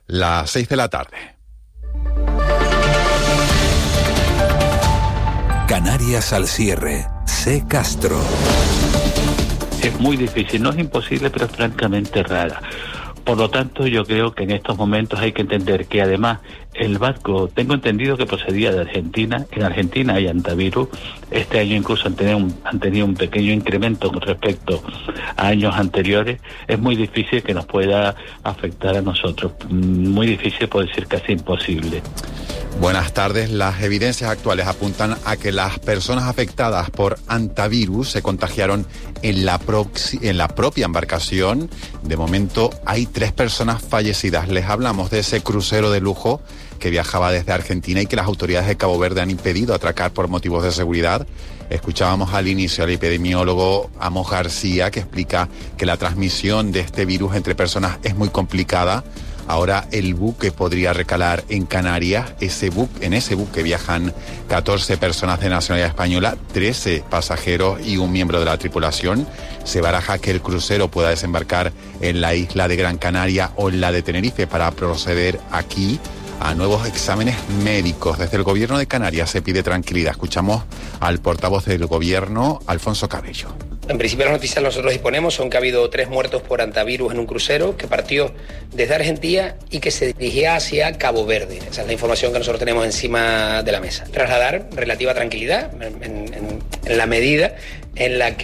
Las 6 de la tarde. Canarias al cierre. C. Castro. Es muy difícil, no es imposible, pero es francamente rara. Por lo tanto, yo creo que en estos momentos hay que entender que además el barco, tengo entendido que procedía de Argentina. En Argentina hay antivirus. Este año incluso han tenido un pequeño incremento con respecto a años anteriores. Es muy difícil que nos pueda afectar a nosotros. Muy difícil, por decir casi imposible. Buenas tardes. Las evidencias actuales apuntan a que las personas afectadas por antivirus se contagiaron en la propia embarcación. De momento hay 3 personas fallecidas. Les hablamos de ese crucero de lujo que viajaba desde Argentina y que las autoridades de Cabo Verde han impedido atracar por motivos de seguridad. Escuchábamos al inicio al epidemiólogo Amos García, que explica que la transmisión de este virus entre personas es muy complicada. Ahora el buque podría recalar en Canarias. En ese buque viajan 14 personas de nacionalidad española, 13 pasajeros y un miembro de la tripulación. Se baraja que el crucero pueda desembarcar en la isla de Gran Canaria o en la de Tenerife para proceder aquí a nuevos exámenes médicos. Desde el gobierno de Canarias se pide tranquilidad. Escuchamos al portavoz del gobierno, Alfonso Cabello. En principio las noticias nosotros disponemos son que ha habido 3 muertos por antivirus en un crucero que partió desde Argentina y que se dirigía hacia Cabo Verde. Esa es la información que nosotros tenemos encima de la mesa. Trasladar relativa tranquilidad en la medida en la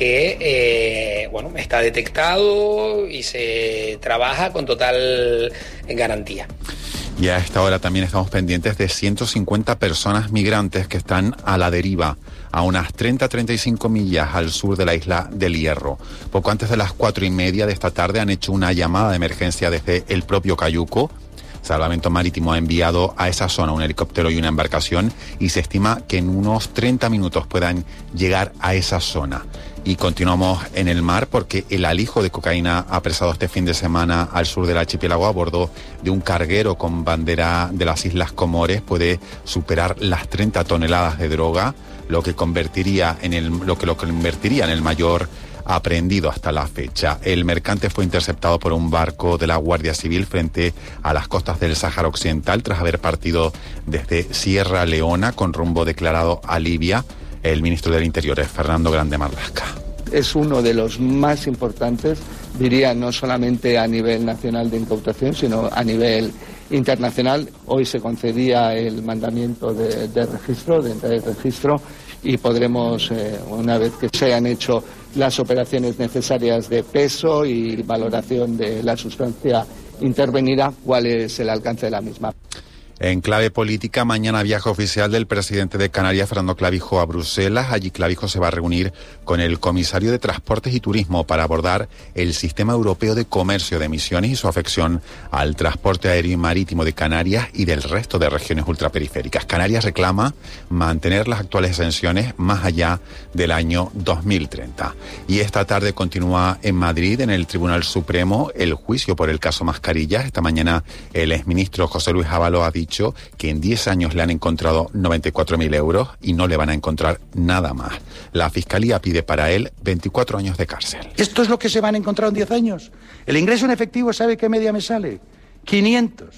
que está detectado y se trabaja con total garantía. Y a esta hora también estamos pendientes de 150 personas migrantes que están a la deriva a unas 30-35 millas al sur de la isla del Hierro. Poco antes de las 4:30 de esta tarde han hecho una llamada de emergencia desde el propio Cayuco. Salvamento Marítimo ha enviado a esa zona un helicóptero y una embarcación y se estima que en unos 30 minutos puedan llegar a esa zona. Y continuamos en el mar porque el alijo de cocaína apresado este fin de semana al sur del archipiélago a bordo de un carguero con bandera de las Islas Comores puede superar las 30 toneladas de droga, lo que convertiría en el mayor aprehendido hasta la fecha. El mercante fue interceptado por un barco de la Guardia Civil frente a las costas del Sáhara Occidental tras haber partido desde Sierra Leona con rumbo declarado a Libia. El ministro del Interior es Fernando Grande Marlaska. Es uno de los más importantes, diría, no solamente a nivel nacional de incautación, sino a nivel internacional. Hoy se concedía el mandamiento de registro, de entrada de registro, y podremos, una vez que se hayan hecho las operaciones necesarias de peso y valoración de la sustancia intervenida, cuál es el alcance de la misma. En clave política, mañana viaje oficial del presidente de Canarias, Fernando Clavijo, a Bruselas. Allí Clavijo se va a reunir con el comisario de Transportes y Turismo para abordar el sistema europeo de comercio de emisiones y su afección al transporte aéreo y marítimo de Canarias y del resto de regiones ultraperiféricas. Canarias reclama mantener las actuales exenciones más allá del año 2030. Y esta tarde continúa en Madrid, en el Tribunal Supremo, el juicio por el caso Mascarillas. Esta mañana el exministro José Luis Ábalos ha dicho que en 10 años le han encontrado 94.000 euros y no le van a encontrar nada más. La Fiscalía pide para él 24 años de cárcel. ¿Esto es lo que se van a encontrar en 10 años? El ingreso en efectivo, ¿sabe qué media me sale? 500.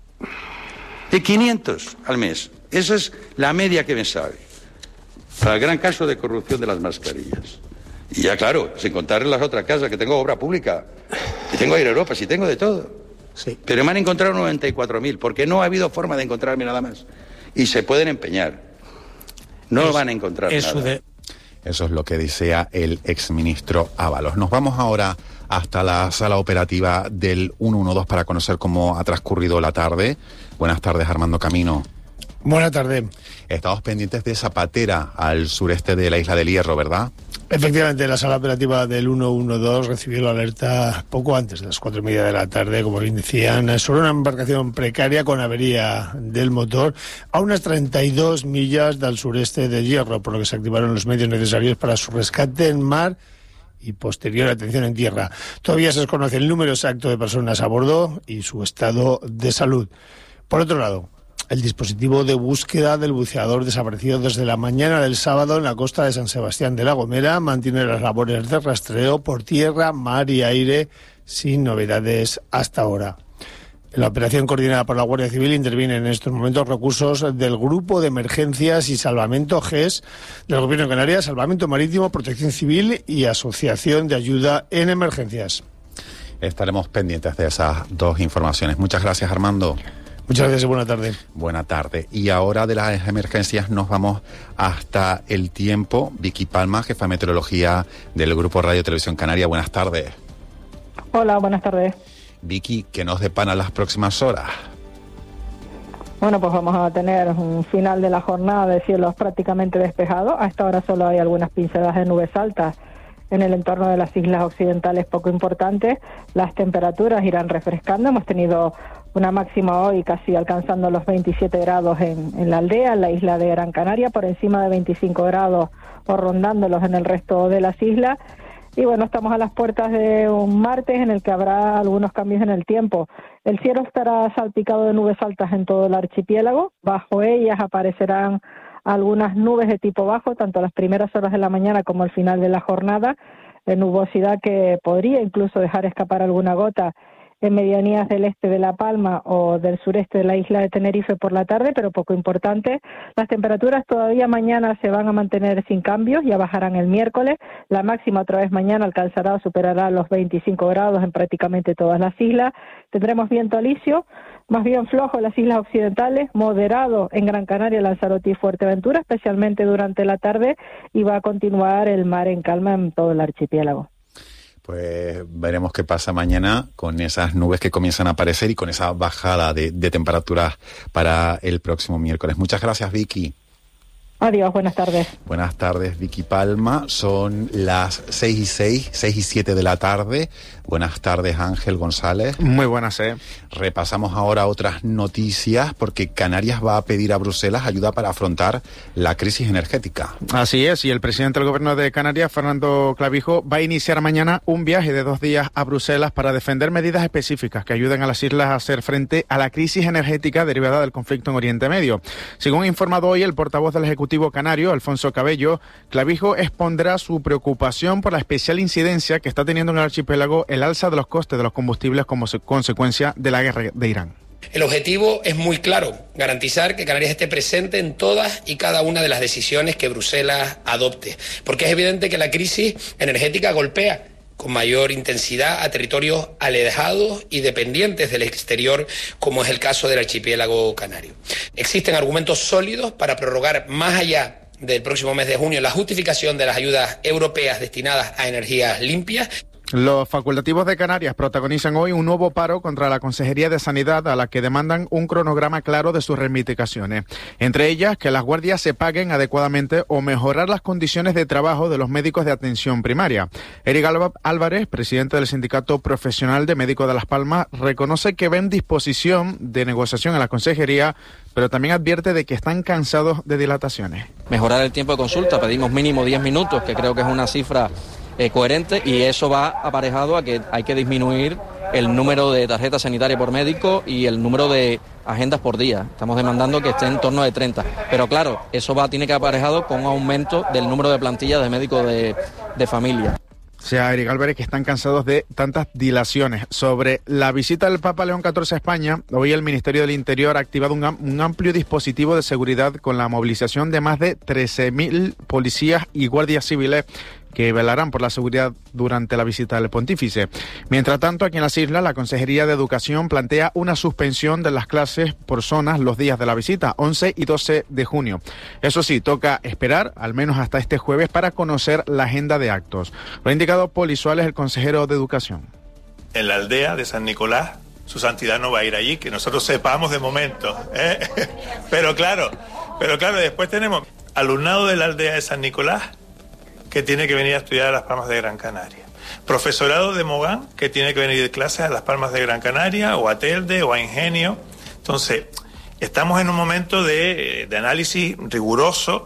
De 500 al mes. Esa es la media que me sale. Para el gran caso de corrupción de las mascarillas. Y ya claro, sin contar las otras casas, que tengo obra pública, que tengo Air Europa, si tengo de todo. Sí. Pero me han encontrado 94.000, porque no ha habido forma de encontrarme nada más. Y se pueden empeñar. No van a encontrar nada. Eso es lo que desea el exministro Ábalos. Nos vamos ahora hasta la sala operativa del 112 para conocer cómo ha transcurrido la tarde. Buenas tardes, Armando Camino. Buenas tardes. Estamos pendientes de Zapatera, al sureste de la isla del Hierro, ¿verdad? Efectivamente, la sala operativa del 112 recibió la alerta poco antes de las 4:30 de la tarde, como bien decían, sobre una embarcación precaria con avería del motor a unas 32 millas del sureste de Hierro, por lo que se activaron los medios necesarios para su rescate en mar y posterior atención en tierra. Todavía se desconoce el número exacto de personas a bordo y su estado de salud. Por otro lado, el dispositivo de búsqueda del buceador desaparecido desde la mañana del sábado en la costa de San Sebastián de la Gomera mantiene las labores de rastreo por tierra, mar y aire sin novedades hasta ahora. En la operación coordinada por la Guardia Civil intervienen en estos momentos recursos del Grupo de Emergencias y Salvamento GES del Gobierno de Canarias, Salvamento Marítimo, Protección Civil y Asociación de Ayuda en Emergencias. Estaremos pendientes de esas dos informaciones. Muchas gracias, Armando. Muchas gracias y buena tarde. Buena tarde. Y ahora de las emergencias nos vamos hasta el tiempo. Vicky Palma, jefa de meteorología del Grupo Radio Televisión Canaria. Buenas tardes. Hola, buenas tardes. Vicky, ¿qué nos deparan las próximas horas? Bueno, pues vamos a tener un final de la jornada de cielos prácticamente despejados. A esta hora solo hay algunas pinceladas de nubes altas en el entorno de las islas occidentales poco importantes. Las temperaturas irán refrescando. Hemos tenido una máxima hoy casi alcanzando los 27 grados en la aldea, en la isla de Gran Canaria, por encima de 25 grados o rondándolos en el resto de las islas. Y bueno, estamos a las puertas de un martes en el que habrá algunos cambios en el tiempo. El cielo estará salpicado de nubes altas en todo el archipiélago. Bajo ellas aparecerán algunas nubes de tipo bajo, tanto a las primeras horas de la mañana como al final de la jornada. Nubosidad que podría incluso dejar escapar alguna gota en medianías del este de La Palma o del sureste de la isla de Tenerife por la tarde, pero poco importante. Las temperaturas todavía mañana se van a mantener sin cambios, ya bajarán el miércoles. La máxima otra vez mañana alcanzará o superará los 25 grados en prácticamente todas las islas. Tendremos viento alisio, más bien flojo en las islas occidentales, moderado en Gran Canaria, Lanzarote y Fuerteventura, especialmente durante la tarde, y va a continuar el mar en calma en todo el archipiélago. Pues veremos qué pasa mañana con esas nubes que comienzan a aparecer y con esa bajada de temperaturas para el próximo miércoles. Muchas gracias, Vicky. Adiós, buenas tardes. Buenas tardes, Vicky Palma. Son las 6:07 de la tarde. Buenas tardes, Ángel González. Muy buenas, Repasamos ahora otras noticias porque Canarias va a pedir a Bruselas ayuda para afrontar la crisis energética. Así es, y el presidente del Gobierno de Canarias, Fernando Clavijo, va a iniciar mañana un viaje de 2 días a Bruselas para defender medidas específicas que ayuden a las islas a hacer frente a la crisis energética derivada del conflicto en Oriente Medio. Según ha informado hoy el portavoz del Ejecutivo Canario, Alfonso Cabello, Clavijo expondrá su preocupación por la especial incidencia que está teniendo en el archipiélago el alza de los costes de los combustibles como consecuencia de la guerra de Irán. El objetivo es muy claro, garantizar que Canarias esté presente en todas y cada una de las decisiones que Bruselas adopte, porque es evidente que la crisis energética golpea con mayor intensidad a territorios alejados y dependientes del exterior, como es el caso del archipiélago canario. Existen argumentos sólidos para prorrogar más allá del próximo mes de junio la justificación de las ayudas europeas destinadas a energías limpias. Los facultativos de Canarias protagonizan hoy un nuevo paro contra la Consejería de Sanidad, a la que demandan un cronograma claro de sus reivindicaciones. Entre ellas, que las guardias se paguen adecuadamente o mejorar las condiciones de trabajo de los médicos de atención primaria. Eric Álvarez, presidente del Sindicato Profesional de Médicos de Las Palmas, reconoce que ven disposición de negociación en la Consejería, pero también advierte de que están cansados de dilataciones. Mejorar el tiempo de consulta, pedimos mínimo 10 minutos, que creo que es una cifra coherente, y eso va aparejado a que hay que disminuir el número de tarjetas sanitarias por médico y el número de agendas por día. Estamos demandando que esté en torno de 30. Pero claro, eso tiene que ir aparejado con un aumento del número de plantillas de médicos de familia. O sea, Eric Álvarez, que están cansados de tantas dilaciones. Sobre la visita del Papa León XIV a España, hoy el Ministerio del Interior ha activado un amplio dispositivo de seguridad con la movilización de más de 13.000 policías y guardias civiles que velarán por la seguridad durante la visita del pontífice. Mientras tanto, aquí en las islas, la Consejería de Educación plantea una suspensión de las clases por zonas los días de la visita, 11 y 12 de junio. Eso sí, toca esperar, al menos hasta este jueves, para conocer la agenda de actos. Lo ha indicado Poli Suárez, el consejero de Educación. En la aldea de San Nicolás, su santidad no va a ir allí, que nosotros sepamos de momento, ¿eh? Pero claro, después tenemos alumnado de la aldea de San Nicolás, que tiene que venir a estudiar a Las Palmas de Gran Canaria. Profesorado de Mogán, que tiene que venir de clases a Las Palmas de Gran Canaria, o a Telde, o a Ingenio. Entonces, estamos en un momento de análisis riguroso.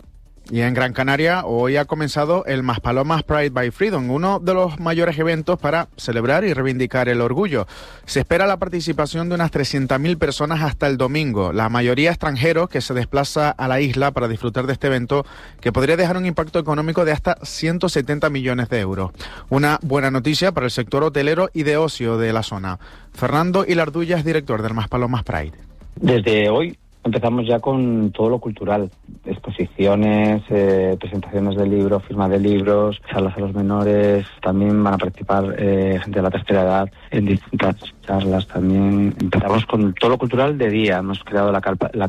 Y en Gran Canaria hoy ha comenzado el Maspalomas Pride by Freedom, uno de los mayores eventos para celebrar y reivindicar el orgullo. Se espera la participación de unas 300.000 personas hasta el domingo, la mayoría extranjeros que se desplaza a la isla para disfrutar de este evento que podría dejar un impacto económico de hasta 170 millones de euros. Una buena noticia para el sector hotelero y de ocio de la zona. Fernando Ilarduya es director del Maspalomas Pride. Desde hoy empezamos ya con todo lo cultural, exposiciones, presentaciones de libros, firma de libros, charlas a los menores, también van a participar gente de la tercera edad en distintas charlas también. Empezamos con todo lo cultural de día, hemos creado la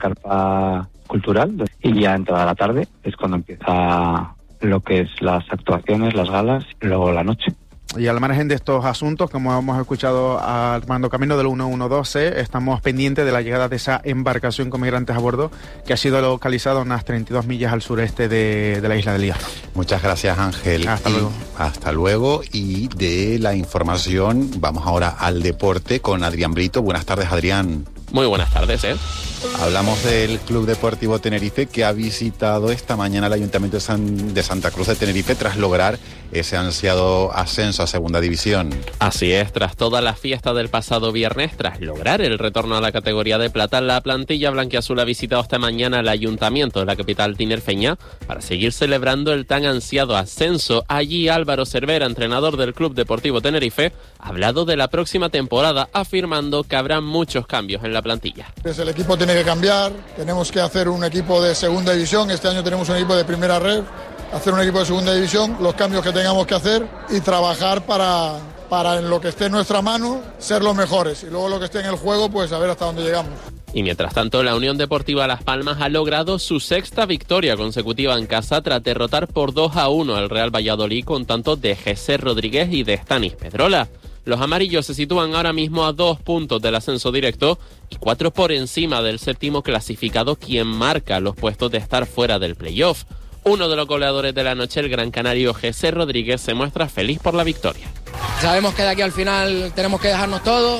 carpa cultural y ya en toda la tarde es cuando empieza lo que es las actuaciones, las galas y luego la noche. Y al margen de estos asuntos, como hemos escuchado a Armando Camino del 112, estamos pendientes de la llegada de esa embarcación con migrantes a bordo que ha sido localizada a unas 32 millas al sureste de la isla de Hierro. Muchas gracias, Ángel. Hasta luego. Hasta luego. Y de la información vamos ahora al deporte con Adrián Brito. Buenas tardes, Adrián. Muy buenas tardes, Hablamos del Club Deportivo Tenerife, que ha visitado esta mañana el Ayuntamiento de Santa Cruz de Tenerife tras lograr ese ansiado ascenso a Segunda División. Así es, tras toda la fiesta del pasado viernes, tras lograr el retorno a la categoría de plata, la plantilla blanquiazul ha visitado esta mañana el Ayuntamiento de la capital tinerfeña para seguir celebrando el tan ansiado ascenso. Allí Álvaro Cervera, entrenador del Club Deportivo Tenerife, ha hablado de la próxima temporada, afirmando que habrá muchos cambios en la plantilla. Pues el equipo tiene que cambiar, tenemos que hacer un equipo de segunda división, este año tenemos un equipo de primera red, hacer un equipo de segunda división, los cambios que tengamos que hacer y trabajar para en lo que esté en nuestra mano ser los mejores y luego lo que esté en el juego pues a ver hasta dónde llegamos. Y mientras tanto, la Unión Deportiva Las Palmas ha logrado su sexta victoria consecutiva en casa tras derrotar por 2-1 al Real Valladolid con tantos de Jesse Rodríguez y de Stanis Pedrola. Los amarillos se sitúan ahora mismo a 2 puntos del ascenso directo y 4 por encima del séptimo clasificado, quien marca los puestos de estar fuera del playoff. Uno de los goleadores de la noche, el gran canario Jesse Rodríguez, se muestra feliz por la victoria. Sabemos que de aquí al final tenemos que dejarnos todo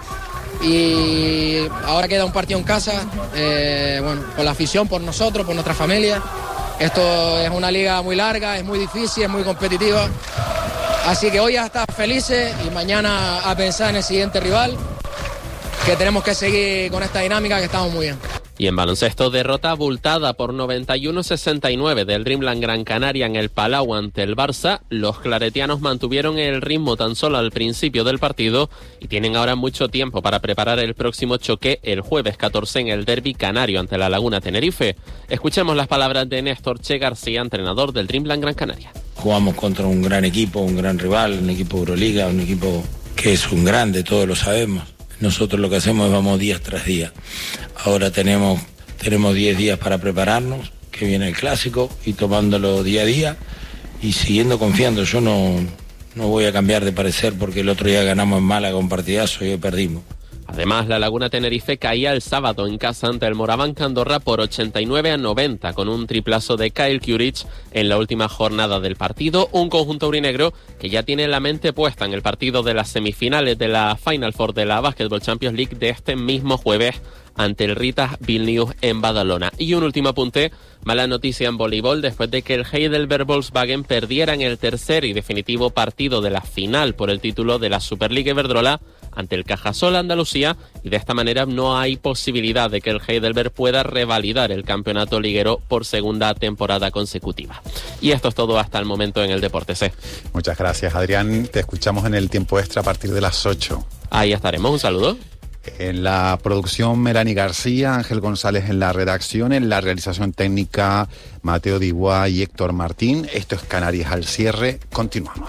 y ahora queda un partido en casa, por la afición, por nosotros, por nuestra familia. Esto es una liga muy larga, es muy difícil, es muy competitiva. Así que hoy ya está felices y mañana a pensar en el siguiente rival, que tenemos que seguir con esta dinámica, que estamos muy bien. Y en baloncesto, derrota abultada por 91-69 del Dreamland Gran Canaria en el Palau ante el Barça. Los claretianos mantuvieron el ritmo tan solo al principio del partido y tienen ahora mucho tiempo para preparar el próximo choque el jueves 14 en el derbi canario ante la Laguna Tenerife. Escuchemos las palabras de Néstor Che García, entrenador del Dreamland Gran Canaria. Jugamos contra un gran equipo, un gran rival, un equipo Euroliga, un equipo que es un grande, todos lo sabemos. Nosotros lo que hacemos es vamos día tras día. Ahora tenemos 10 días para prepararnos, que viene el clásico, y tomándolo día a día y siguiendo confiando. Yo no voy a cambiar de parecer porque el otro día ganamos en Málaga un partidazo y hoy perdimos. Además, la Laguna Tenerife caía el sábado en casa ante el Moraván Andorra por 89-90 con un triplazo de Kyle Curich en la última jornada del partido. Un conjunto aurinegro que ya tiene la mente puesta en el partido de las semifinales de la Final Four de la Basketball Champions League de este mismo jueves ante el Ritas Vilnius en Badalona. Y un último apunte, mala noticia en voleibol después de que el Heidelberg Volkswagen perdiera en el tercer y definitivo partido de la final por el título de la Superliga Iberdrola ante el Cajasol Andalucía, y de esta manera no hay posibilidad de que el Heidelberg pueda revalidar el campeonato liguero por segunda temporada consecutiva. Y esto es todo hasta el momento en el Deporte C. Muchas gracias, Adrián. Te escuchamos en el tiempo extra a partir de las 8. Ahí estaremos. Un saludo. En la producción, Melanie García, Ángel González en la redacción, en la realización técnica, Mateo Dibois y Héctor Martín. Esto es Canarias al cierre. Continuamos.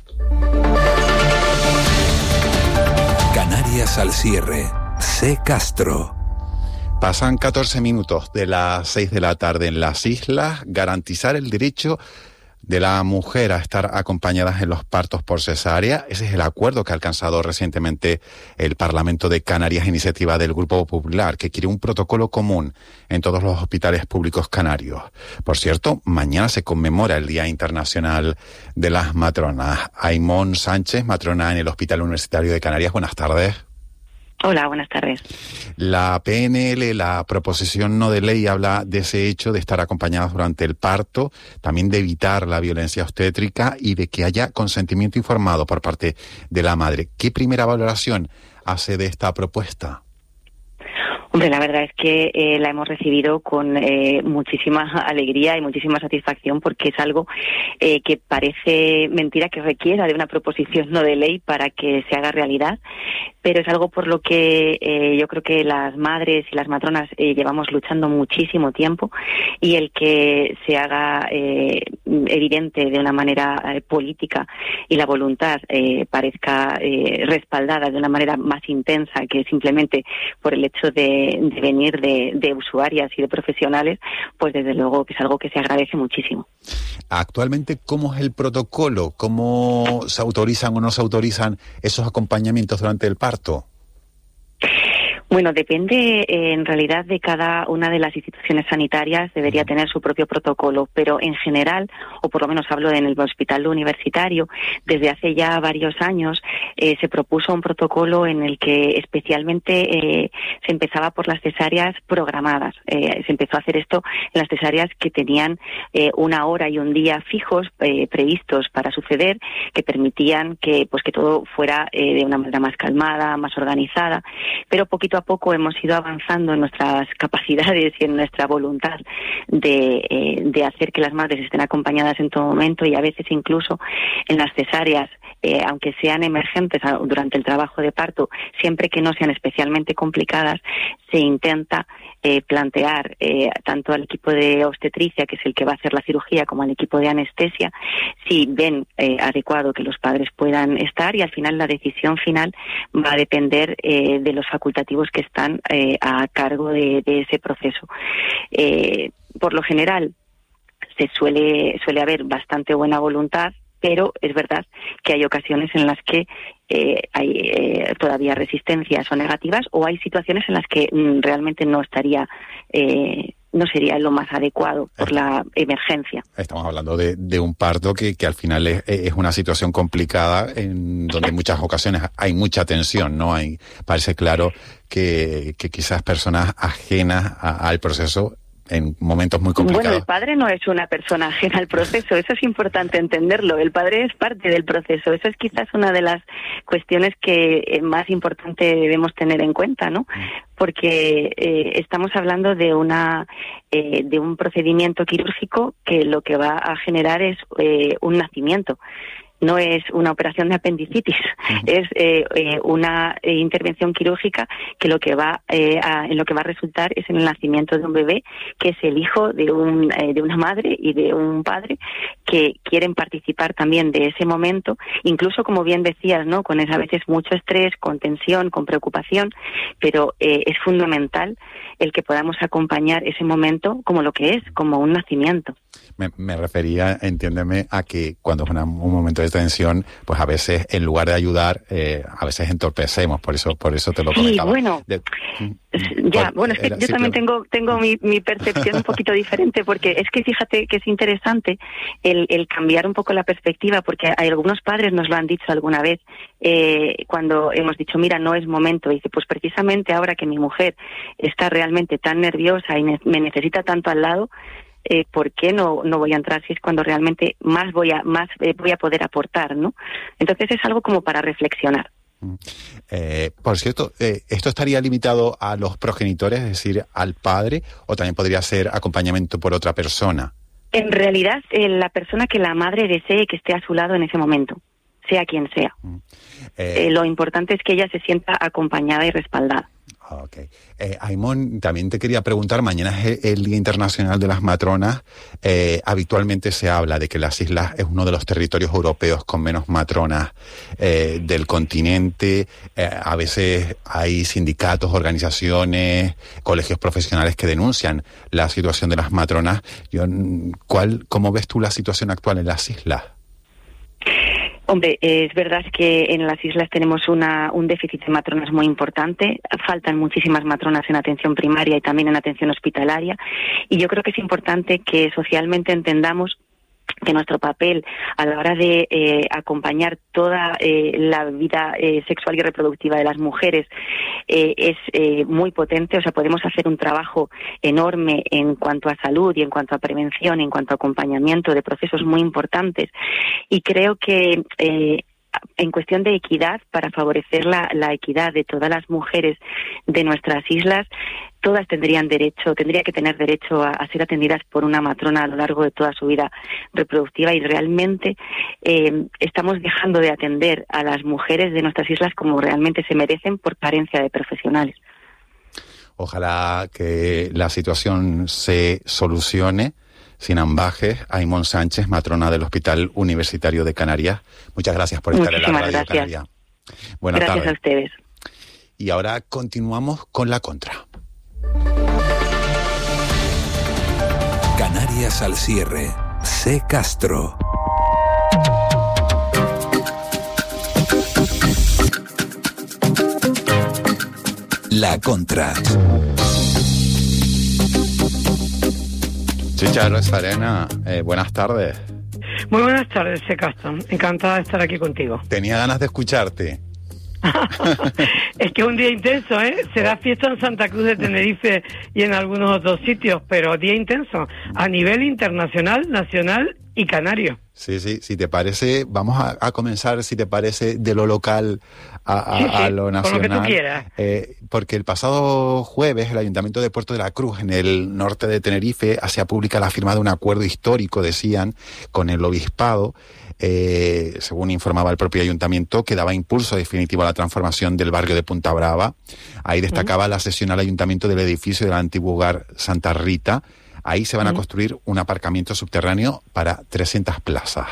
Canarias al cierre. C. Castro. Pasan 14 minutos de las 6 de la tarde en las islas. Garantizar el derecho de la mujer a estar acompañadas en los partos por cesárea. Ese es el acuerdo que ha alcanzado recientemente el Parlamento de Canarias, iniciativa del Grupo Popular, que quiere un protocolo común en todos los hospitales públicos canarios. Por cierto, mañana se conmemora el Día Internacional de las Matronas. Aimón Sánchez, matrona en el Hospital Universitario de Canarias, buenas tardes. Hola, buenas tardes. La PNL, la proposición no de ley, habla de ese hecho de estar acompañadas durante el parto, también de evitar la violencia obstétrica y de que haya consentimiento informado por parte de la madre. ¿Qué primera valoración hace de esta propuesta? Hombre, la verdad es que la hemos recibido con muchísima alegría y muchísima satisfacción, porque es algo que parece mentira que requiera de una proposición no de ley para que se haga realidad, pero es algo por lo que yo creo que las madres y las matronas llevamos luchando muchísimo tiempo, y el que se haga evidente de una manera política y la voluntad parezca respaldada de una manera más intensa que simplemente por el hecho de venir de usuarias y de profesionales, pues desde luego que es algo que se agradece muchísimo. Actualmente, ¿cómo es el protocolo? ¿Cómo se autorizan o no se autorizan esos acompañamientos durante el parto? Bueno, depende en realidad de cada una de las instituciones sanitarias, debería tener su propio protocolo, pero en general, o por lo menos hablo en el hospital universitario, desde hace ya varios años se propuso un protocolo en el que especialmente se empezaba por las cesáreas programadas. Se empezó a hacer esto en las cesáreas que tenían una hora y un día fijos previstos para suceder, que permitían que todo fuera de una manera más calmada, más organizada, pero poquito a poco hemos ido avanzando en nuestras capacidades y en nuestra voluntad de hacer que las madres estén acompañadas en todo momento, y a veces incluso en las cesáreas, aunque sean emergentes durante el trabajo de parto, siempre que no sean especialmente complicadas, se intenta plantear tanto al equipo de obstetricia, que es el que va a hacer la cirugía, como al equipo de anestesia, si ven adecuado que los padres puedan estar, y al final la decisión final va a depender de los facultativos que están a cargo de ese proceso. Por lo general suele haber bastante buena voluntad, pero es verdad que hay ocasiones en las que hay todavía resistencias o negativas, o hay situaciones en las que realmente no sería lo más adecuado por la emergencia. Estamos hablando de un parto que al final es una situación complicada, en donde en muchas ocasiones hay mucha tensión, ¿no? Parece claro que quizás personas ajenas al proceso en momentos muy complicados. Bueno, el padre no es una persona ajena al proceso, eso es importante entenderlo. El padre es parte del proceso. Eso es quizás una de las cuestiones que más importante debemos tener en cuenta, ¿no? Porque estamos hablando de un procedimiento quirúrgico que lo que va a generar es un nacimiento. No es una operación de apendicitis, es una intervención quirúrgica que en lo que va a resultar es en el nacimiento de un bebé, que es el hijo de una madre y de un padre que quieren participar también de ese momento, incluso, como bien decías, ¿no?, con a veces mucho estrés, con tensión, con preocupación, pero es fundamental el que podamos acompañar ese momento como lo que es, como un nacimiento. Me refería, entiéndeme, a que cuando es un momento de tensión, pues a veces en lugar de ayudar, a veces entorpecemos, por eso te lo comentaba. Sí, bueno, es que yo también tengo mi percepción un poquito diferente, porque es que fíjate que es interesante el cambiar un poco la perspectiva, porque hay algunos padres nos lo han dicho alguna vez, cuando hemos dicho, mira, no es momento, y dice, pues precisamente ahora que mi mujer está realmente tan nerviosa y me necesita tanto al lado, ¿por qué no voy a entrar si es cuando realmente más voy a poder aportar, ¿no? Entonces es algo como para reflexionar. Por cierto, ¿esto estaría limitado a los progenitores, es decir, al padre, o también podría ser acompañamiento por otra persona? En realidad, la persona que la madre desee que esté a su lado en ese momento, sea quien sea. Lo importante es que ella se sienta acompañada y respaldada. Ok. Aimón, también te quería preguntar, mañana es el Día Internacional de las Matronas. Habitualmente se habla de que las islas es uno de los territorios europeos con menos matronas del continente. A veces hay sindicatos, organizaciones, colegios profesionales que denuncian la situación de las matronas. ¿Cómo ves tú la situación actual en las islas? Hombre, es verdad que en las islas tenemos un déficit de matronas muy importante. Faltan muchísimas matronas en atención primaria y también en atención hospitalaria. Y yo creo que es importante que socialmente entendamos que nuestro papel a la hora de acompañar toda la vida sexual y reproductiva de las mujeres es muy potente. O sea, podemos hacer un trabajo enorme en cuanto a salud y en cuanto a prevención, en cuanto a acompañamiento de procesos muy importantes. Y creo que en cuestión de equidad, para favorecer la equidad de todas las mujeres de nuestras islas, todas tendría que tener derecho a ser atendidas por una matrona a lo largo de toda su vida reproductiva, y realmente estamos dejando de atender a las mujeres de nuestras islas como realmente se merecen por carencia de profesionales. Ojalá que la situación se solucione sin ambajes. Aimón Sánchez, matrona del Hospital Universitario de Canarias, muchas gracias por estar en la Radio Canaria. Buenas tardes. Gracias a ustedes. Y ahora continuamos con la contra. Canarias al cierre. C. Castro. La contra. Chicha Rosarena, buenas tardes. Muy buenas tardes, C. Castro. Encantada de estar aquí contigo. Tenía ganas de escucharte. Es que es un día intenso, ¿eh? Se da fiesta en Santa Cruz de Tenerife y en algunos otros sitios, pero día intenso a nivel internacional, nacional y canario. Sí, si te parece, vamos a comenzar, si te parece, de lo local a lo nacional. Con lo que tú quieras. Porque el pasado jueves el Ayuntamiento de Puerto de la Cruz, en el norte de Tenerife, hacía pública la firma de un acuerdo histórico, decían, con el Obispado, según informaba el propio Ayuntamiento, que daba impulso definitivo a la transformación del barrio de Punta Brava. Ahí destacaba la cesión al Ayuntamiento del edificio del antiguo hogar Santa Rita. Ahí se van a construir un aparcamiento subterráneo para 300 plazas.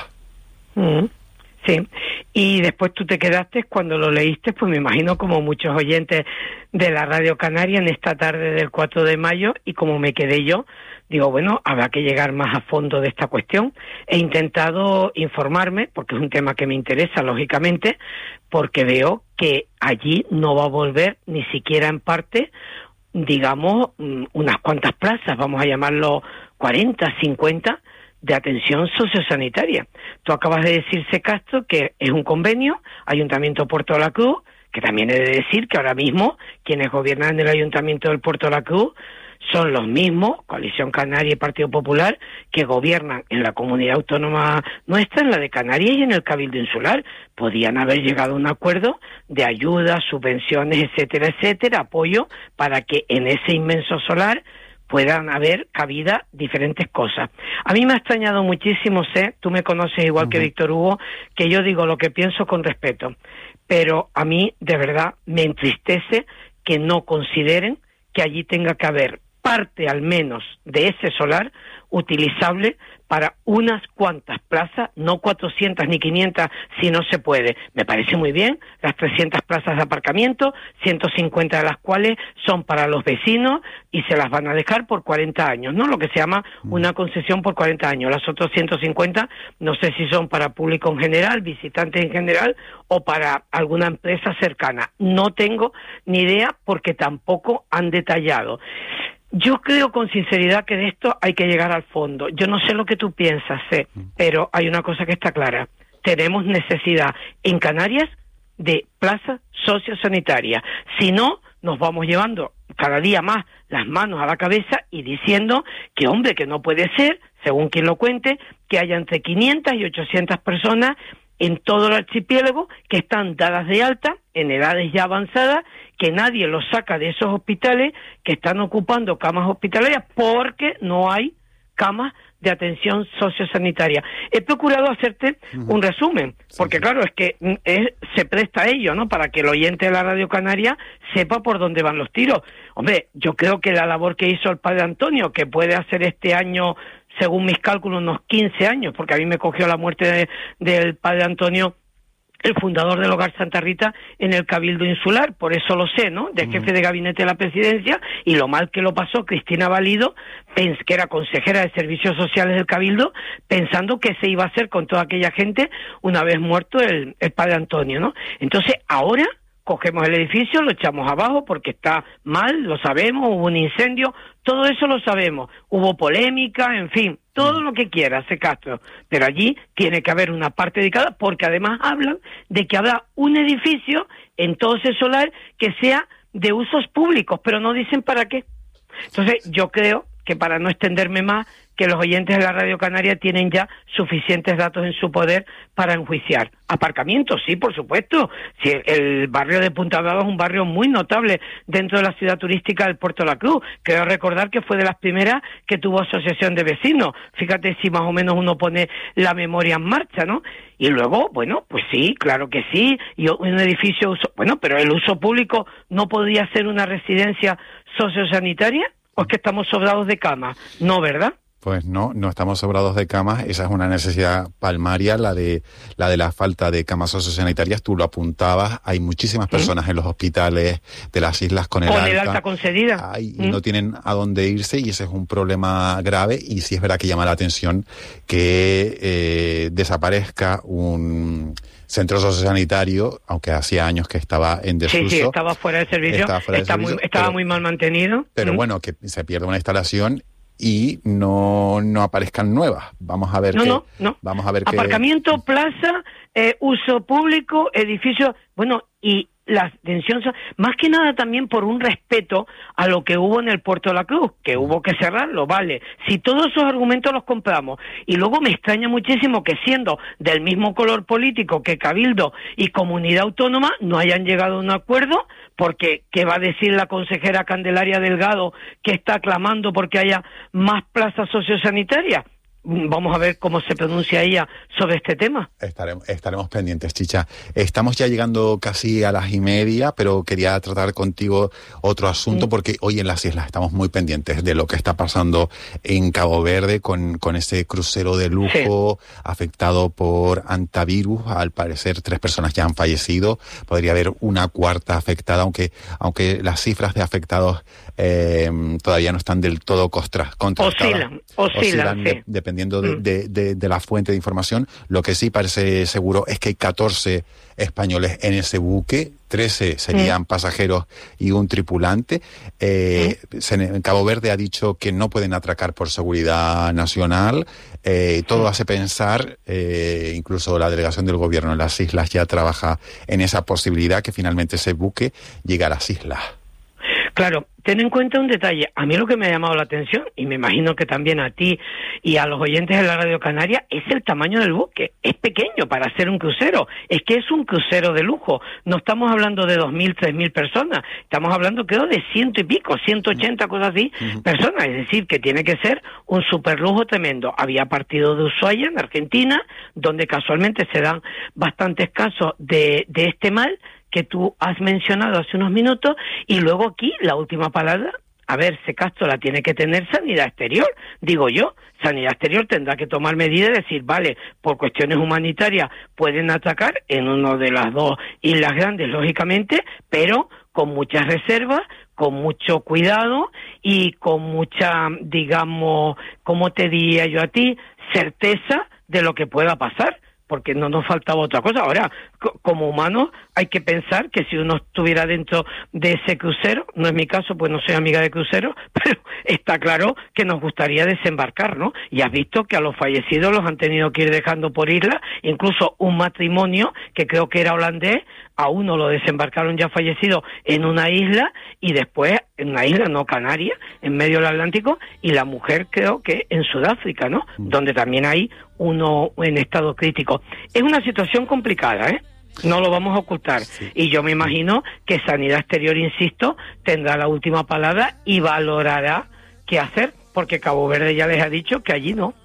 Sí, y después tú te quedaste, cuando lo leíste, pues me imagino como muchos oyentes de la Radio Canaria en esta tarde del 4 de mayo, y como me quedé yo, digo, bueno, habrá que llegar más a fondo de esta cuestión. He intentado informarme, porque es un tema que me interesa, lógicamente, porque veo que allí no va a volver ni siquiera en parte, digamos, unas cuantas plazas, vamos a llamarlo 40, 50, de atención sociosanitaria. Tú acabas de decirse, Castro, que es un convenio, Ayuntamiento Puerto de la Cruz, que también he de decir que ahora mismo quienes gobiernan en el Ayuntamiento del Puerto de la Cruz son los mismos, Coalición Canaria y Partido Popular, que gobiernan en la comunidad autónoma nuestra, en la de Canarias y en el Cabildo Insular. Podían haber llegado a un acuerdo de ayudas, subvenciones, etcétera, etcétera, apoyo, para que en ese inmenso solar puedan haber cabida diferentes cosas. A mí me ha extrañado muchísimo, tú me conoces igual que Víctor Hugo, que yo digo lo que pienso con respeto, pero a mí de verdad me entristece que no consideren que allí tenga que haber parte al menos de ese solar utilizable para unas cuantas plazas, no 400 ni 500 si no se puede. Me parece muy bien las 300 plazas de aparcamiento, 150 de las cuales son para los vecinos y se las van a dejar por 40 años, ¿no? Lo que se llama una concesión por 40 años. Las otras 150 no sé si son para público en general, visitantes en general o para alguna empresa cercana. No tengo ni idea porque tampoco han detallado. Yo creo con sinceridad que de esto hay que llegar al fondo. Yo no sé lo que tú piensas, pero hay una cosa que está clara. Tenemos necesidad en Canarias de plaza sociosanitaria. Si no, nos vamos llevando cada día más las manos a la cabeza y diciendo que, hombre, que no puede ser, según quien lo cuente, que haya entre 500 y 800 personas en todo el archipiélago que están dadas de alta en edades ya avanzadas, que nadie los saca de esos hospitales que están ocupando camas hospitalarias porque no hay camas de atención sociosanitaria. He procurado hacerte un resumen, porque claro, es que se presta a ello, ¿no? Para que el oyente de la Radio Canaria sepa por dónde van los tiros. Hombre, yo creo que la labor que hizo el padre Antonio, que puede hacer este año, según mis cálculos, unos 15 años, porque a mí me cogió la muerte del padre Antonio, el fundador del Hogar Santa Rita, en el Cabildo Insular, por eso lo sé, ¿no?, de jefe de gabinete de la presidencia, y lo mal que lo pasó Cristina Valido, que era consejera de Servicios Sociales del Cabildo, pensando que se iba a hacer con toda aquella gente una vez muerto el padre Antonio, ¿no? Entonces, ahora, cogemos el edificio, lo echamos abajo porque está mal, lo sabemos, hubo un incendio, todo eso lo sabemos, hubo polémica, en fin, todo lo que quiera, C. Castro, pero allí tiene que haber una parte dedicada, porque además hablan de que habrá un edificio en todo ese solar que sea de usos públicos, pero no dicen para qué. Entonces yo creo que, para no extenderme más, que los oyentes de la Radio Canaria tienen ya suficientes datos en su poder para enjuiciar. Aparcamientos, sí, por supuesto. Sí, el barrio de Punta Brava es un barrio muy notable dentro de la ciudad turística del Puerto de la Cruz. Creo recordar que fue de las primeras que tuvo asociación de vecinos. Fíjate si más o menos uno pone la memoria en marcha, ¿no? Y luego, bueno, pues sí, claro que sí, y un edificio, bueno, pero el uso público no podría ser una residencia sociosanitaria, ¿o es que estamos sobrados de camas? No, ¿verdad? Pues no estamos sobrados de camas. Esa es una necesidad palmaria, la de la falta de camas sociosanitarias. Tú lo apuntabas, hay muchísimas personas en los hospitales de las islas con el alta concedida. Y no tienen a dónde irse, y ese es un problema grave. Y sí es verdad que llama la atención que desaparezca un centro sociosanitario, aunque hacía años que estaba en desuso. Sí, estaba fuera de servicio, estaba muy mal mantenido. Pero bueno, que se pierda una instalación y no aparezcan nuevas. Vamos a ver vamos a ver aparcamiento, plaza, uso público, edificio, bueno, y la atención, más que nada también por un respeto a lo que hubo en el Puerto de la Cruz, que hubo que cerrarlo, vale. Si todos esos argumentos los compramos, y luego me extraña muchísimo que, siendo del mismo color político que Cabildo y Comunidad Autónoma, no hayan llegado a un acuerdo, porque ¿qué va a decir la consejera Candelaria Delgado, que está clamando porque haya más plazas sociosanitarias? Vamos a ver cómo se pronuncia ella sobre este tema. Estaremos pendientes, Chicha. Estamos ya llegando casi a las 1:30, pero quería tratar contigo otro asunto, porque hoy en las islas estamos muy pendientes de lo que está pasando en Cabo Verde con ese crucero de lujo afectado por antivirus. Al parecer 3 personas ya han fallecido, podría haber una cuarta afectada, aunque las cifras de afectados todavía no están del todo contrastadas. Oscilan, sí. Dependiendo de la fuente de información. Lo que sí parece seguro es que hay 14 españoles en ese buque, 13 serían pasajeros y un tripulante. Cabo Verde ha dicho que no pueden atracar por seguridad nacional. Todo hace pensar, incluso la delegación del gobierno en las islas ya trabaja en esa posibilidad, que finalmente ese buque llegue a las islas. Claro, ten en cuenta un detalle. A mí lo que me ha llamado la atención, y me imagino que también a ti y a los oyentes de la Radio Canaria, es el tamaño del buque. Es pequeño para ser un crucero. Es que es un crucero de lujo. No estamos hablando de 2.000, 3.000 personas. Estamos hablando, creo, de 100 y pico, 180, cosas así, personas. Es decir, que tiene que ser un superlujo tremendo. Había partido de Ushuaia, en Argentina, donde casualmente se dan bastantes casos de este mal que tú has mencionado hace unos minutos, y luego aquí la última palabra, a ver, C. Castro, la tiene que tener Sanidad Exterior, digo yo. Sanidad Exterior tendrá que tomar medidas y decir, vale, por cuestiones humanitarias pueden atacar en una de las dos islas grandes, lógicamente, pero con muchas reservas, con mucho cuidado y con mucha, digamos, ¿cómo te diría yo a ti?, certeza de lo que pueda pasar, porque no nos faltaba otra cosa. Ahora, como humanos, hay que pensar que si uno estuviera dentro de ese crucero, no es mi caso, pues no soy amiga de cruceros, pero está claro que nos gustaría desembarcar, ¿no? Y has visto que a los fallecidos los han tenido que ir dejando por isla, incluso un matrimonio, que creo que era holandés, a uno lo desembarcaron ya fallecido en una isla, y después en una isla, no Canarias, en medio del Atlántico, y la mujer creo que en Sudáfrica, ¿no? Donde también hay uno en estado crítico. Es una situación complicada, ¿eh? No lo vamos a ocultar. Sí. Y yo me imagino que Sanidad Exterior, insisto, tendrá la última palabra y valorará qué hacer, porque Cabo Verde ya les ha dicho que allí no.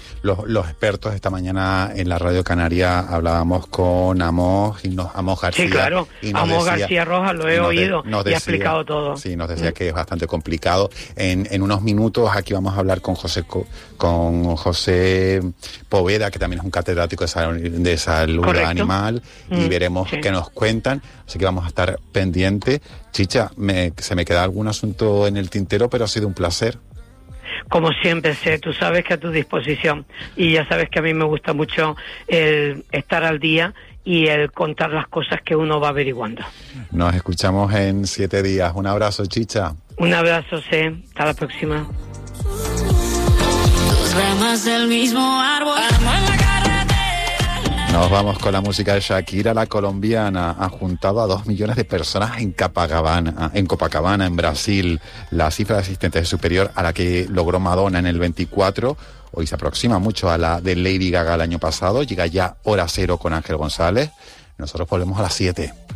Los expertos, esta mañana en la Radio Canaria hablábamos con Amos García. Sí, claro, Amos García Rojas, lo he oído y ha explicado todo. Sí, nos decía que es bastante complicado. En unos minutos aquí vamos a hablar con José Poveda, que también es un catedrático de salud animal, y veremos qué nos cuentan. Así que vamos a estar pendientes. Chicha, se me queda algún asunto en el tintero, pero ha sido un placer. Como siempre, tú sabes que a tu disposición, y ya sabes que a mí me gusta mucho el estar al día y el contar las cosas que uno va averiguando. Nos escuchamos en 7 días. Un abrazo, Chicha. Un abrazo, hasta la próxima. Nos vamos con la música de Shakira, la colombiana. Ha juntado a 2 millones de personas en Copacabana, en Brasil. La cifra de asistentes es superior a la que logró Madonna en el 24. Hoy se aproxima mucho a la de Lady Gaga el año pasado. Llega ya Hora Cero con Ángel González. Nosotros volvemos a las 7.